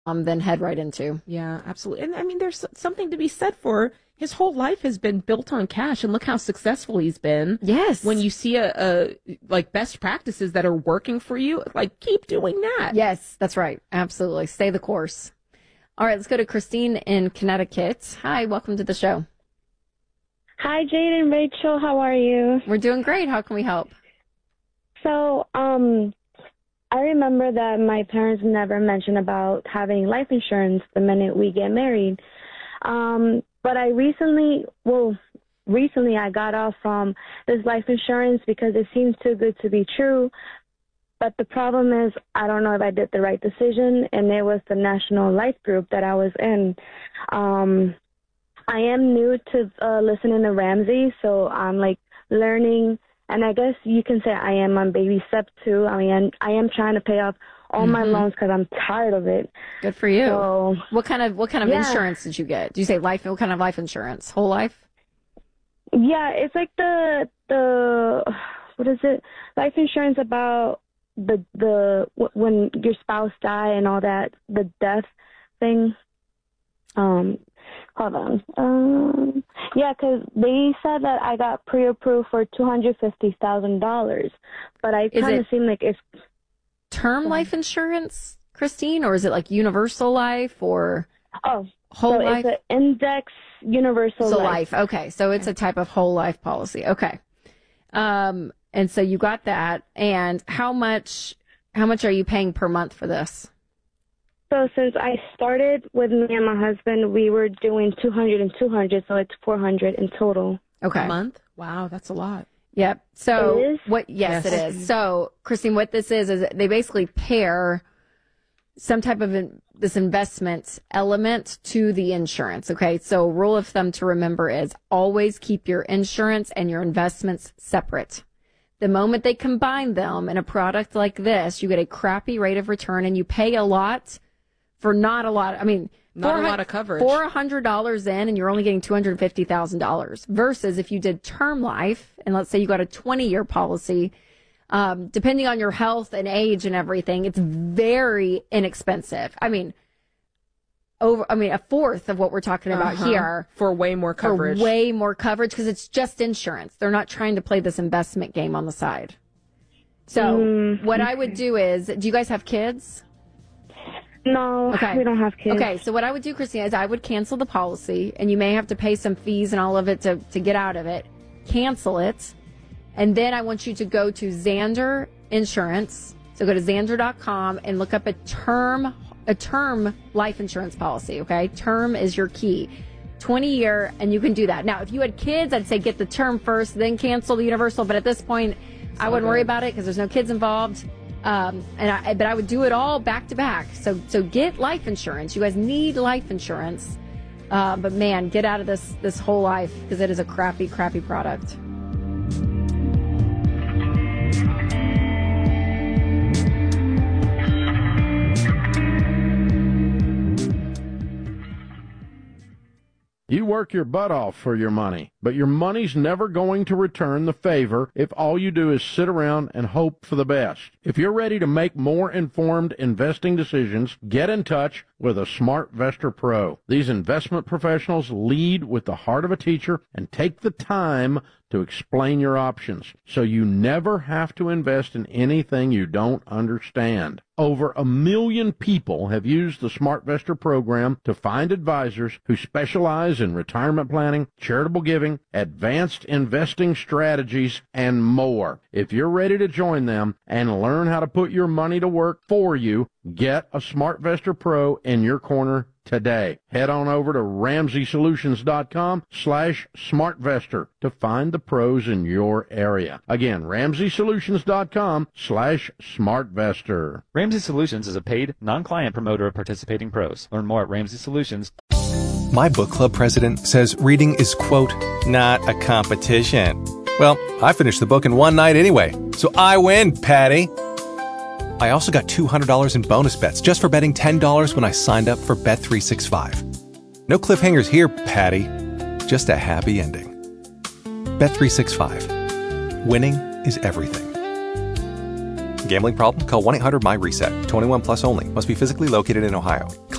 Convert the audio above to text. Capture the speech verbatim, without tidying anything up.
um, than head right into. Yeah, absolutely. And I mean, there's something to be said for his whole life has been built on cash, and look how successful he's been. Yes. When you see a, a like best practices that are working for you, like keep doing that. Yes, that's right. Absolutely. Stay the course. All right, let's go to Christine in Connecticut. Hi, welcome to the show. Hi, Jade and Rachel. How are you? We're doing great. How can we help? So, um, I remember that my parents never mentioned about having life insurance the minute we get married. Um, but I recently, well, recently I got off from this life insurance because it seems too good to be true. But the problem is I don't know if I did the right decision, and it was the National Life Group that I was in. Um, I am new to uh, listening to Ramsey, so I'm like learning, and I guess you can say I am on baby step two. I mean, I am trying to pay off all mm-hmm. my loans because I'm tired of it. Good for you. So, what kind of what kind of yeah. insurance did you get? Do you say life? What kind of life insurance? Whole life? Yeah, it's like the the what is it? Life insurance about the the when your spouse die and all that, the death thing. Um, hold on. Um, yeah, because they said that I got pre-approved for two hundred fifty thousand dollars, but I kind of seem like it's term life insurance, Christine, or is it like universal life or oh whole so life? It's an index universal so life. life. Okay, so it's a type of whole life policy. Okay, um, and so you got that. And how much? How much are you paying per month for this? So since I started with me and my husband, we were doing two hundred and two hundred, so it's four hundred in total. Okay. A month? Wow, that's a lot. Yep. So it is? what? Yes, Yes. it is. So Christine, what this is is they basically pair some type of in, this investment element to the insurance. Okay. So rule of thumb to remember is always keep your insurance and your investments separate. The moment they combine them in a product like this, you get a crappy rate of return and you pay a lot for not a lot. I mean, not a lot of coverage. four hundred dollars in and you're only getting two hundred fifty thousand dollars versus if you did term life and let's say you got a twenty year policy, um, depending on your health and age and everything, it's very inexpensive. I mean, over, I mean, a fourth of what we're talking about uh-huh. here. For way more coverage. For way more coverage because it's just insurance. They're not trying to play this investment game on the side. So Mm, what okay. I would do is, do you guys have kids? No, Okay. we don't have kids. Okay, so what I would do, Christina, is I would cancel the policy, and you may have to pay some fees and all of it to, to get out of it. Cancel it, and then I want you to go to Zander Insurance. So go to Zander dot com and look up a term a term life insurance policy, okay? Term is your key. twenty year, and you can do that. Now, if you had kids, I'd say get the term first, then cancel the universal, but at this point, I wouldn't worry about it because there's no kids involved. Um, and I, but I would do it all back to back. So, so get life insurance. You guys need life insurance. Uh, but man, get out of this, this whole life because it is a crappy, crappy product. You work your butt off for your money, but your money's never going to return the favor if all you do is sit around and hope for the best. If you're ready to make more informed investing decisions, get in touch with a SmartVestor Pro. These investment professionals lead with the heart of a teacher and take the time to explain your options, so you never have to invest in anything you don't understand. Over a million people have used the SmartVestor program to find advisors who specialize in retirement planning, charitable giving, advanced investing strategies, and more. If you're ready to join them and learn how to put your money to work for you, get a SmartVestor Pro in your corner today. Head on over to Ramsey Solutions dot com slash SmartVestor to find the pros in your area. Again, Ramsey Solutions dot com slash SmartVestor. Ramsey Solutions is a paid, non-client promoter of participating pros. Learn more at Ramsey Solutions. My book club president says reading is, quote, not a competition. Well, I finished the book in one night anyway, so I win, Patty. I also got two hundred dollars in bonus bets just for betting ten dollars when I signed up for Bet three sixty-five. No cliffhangers here, Patty. Just a happy ending. Bet three sixty-five. Winning is everything. Gambling problem? Call one eight hundred M Y RESET. twenty-one plus only. Must be physically located in Ohio.